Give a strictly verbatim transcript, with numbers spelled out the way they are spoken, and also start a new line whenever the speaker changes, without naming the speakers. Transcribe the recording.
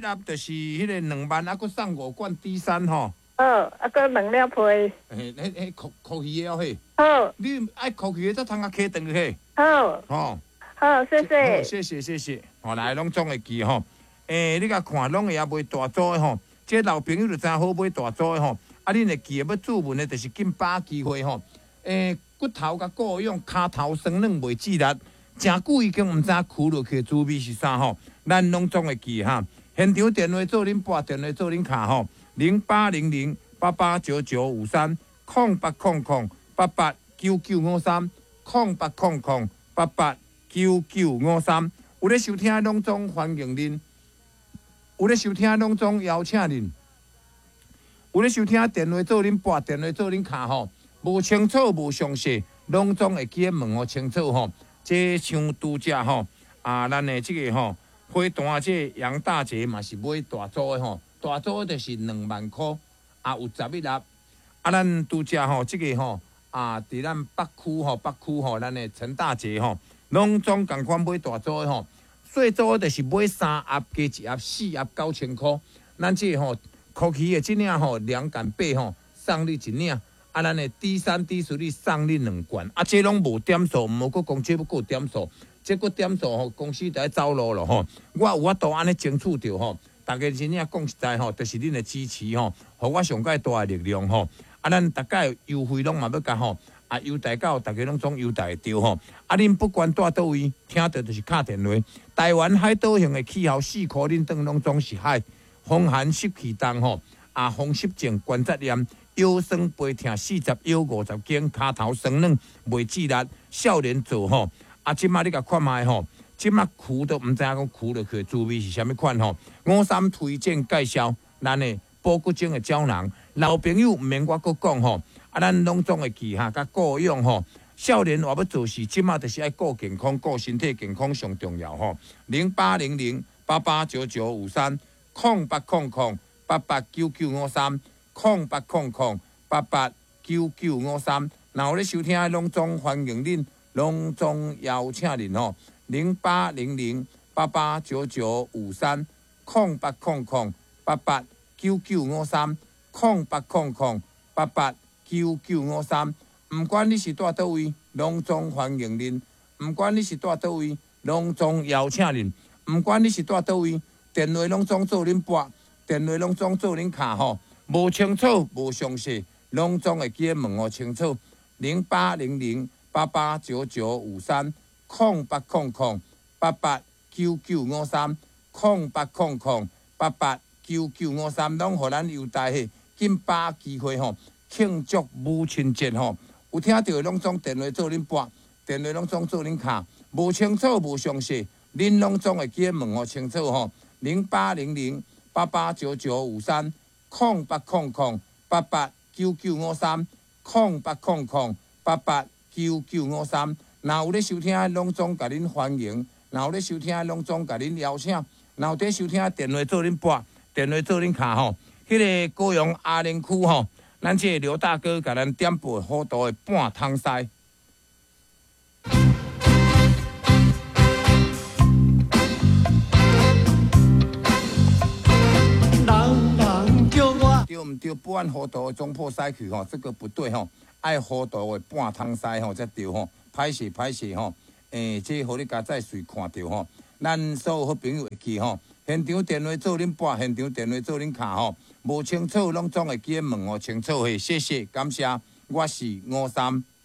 粒就是迄个两万，啊，佮送五罐 D 三吼。
好，啊，佮两粒皮。
嘿，迄迄烤烤鱼的哦嘿。
好。
你爱烤鱼的才通啊开长嘿。
好。
吼。
好，谢谢。
好，谢谢谢谢。吼，来拢总会记吼。诶，你甲看拢会也袂大组的吼。这老朋友就真好买大组的吼。啊，恁会记要注文的，就是紧把握机会吼。诶，骨头甲骨用骹头酸软袂记力，真久已经毋知跍落去的滋味是啥吼。咱拢总会记哈。现场电话做恁拨，电话做恁卡吼。零八零零八八九九五三，空八空空八八九九五三，空八空空八八九九五三。有咧收听拢总欢迎恁，有咧收听拢总邀请恁，有咧收听电话做恁拨，电话做恁卡吼。无清楚无详细，拢总会记问哦清楚吼。这像拄只吼啊，咱的这个吼花旦这杨大姐嘛是买大组的吼。大组就是两万块，啊有十一粒，啊咱拄只吼，即个吼啊，伫咱北区吼，北区吼，咱的陈大姐吼，拢总共款买大组的吼，细组就是买三盒加一盒四盒九千块，咱即个吼，烤鱼的即领吼两杆八吼，送你一领，啊咱的 D 三 D 四你送你两罐，啊这拢无点数，毋好阁讲这要阁点数，这阁点数吼，公司就要走路咯吼，我有法度安尼争取着吼。大家真正讲实在吼，就是恁的支持吼，互我上界大的力量吼。啊，咱大家优惠拢嘛要甲吼，啊优待到大家拢总优待着吼。啊，恁不管住倒位，听到就是敲电话。台湾海岛型的气候，四颗恁当拢总是海，风寒湿气重吼，啊风湿症、关节炎、腰酸背痛、四十腰五十斤、骹头酸软、袂记力、少年做吼。啊，即马你甲看卖吼。即马跍都毋知影讲跍落去滋味是啥物款吼？五三推荐介绍咱的保骨精的胶囊，老朋友毋免我阁讲吼，啊咱拢总会记哈，甲顾用吼。少年话要做事，即马就是爱顾健康、顾身体健康上重要吼。零八零零八八九九五三，空八空空八八九九五三，空八空空八八九九五三。若有咧收听的拢总欢迎恁，拢总邀请恁吼。零八零零八八九九五三，空八空空八八九九五三，空八空空八八九九五三。毋管你是住倒位，拢总欢迎恁；毋管你是住倒位，拢总邀请恁；毋管你是住倒位，电话拢总做恁拨，电话拢总做恁卡吼。无清楚无详细，拢总会记问哦清楚。零八零零八八九九五三。空八空空八八九九五三，空八空空八八九九五三，拢互咱优待嘿，紧把握机会吼，庆祝母亲节吼。有听到的拢总电话做恁拨，电话拢总做恁卡，无清楚无详细，恁拢总会记问哦清楚吼。零八零零八八九九五三，空八空空八八九九五三，空八空空八八九九五三。若有咧收听的，拢总甲恁欢迎；若有咧收听的，拢总甲恁邀请；若有咧收听的，电话做恁拨，电话做恁卡吼。迄、那个高雄阿玲区吼，咱这个刘大哥甲咱点播好多的半汤西。人人叫我对毋对？不按糊涂的总破西去吼，这个不对吼，爱糊涂的半汤西吼才对吼。歹势歹势吼，诶，这互你家再随看到吼。咱所有好朋友会记吼，现场电话做恁拨，现场电话做恁卡吼。无清楚拢总会记问哦清楚嘿，谢谢感谢，我是五三。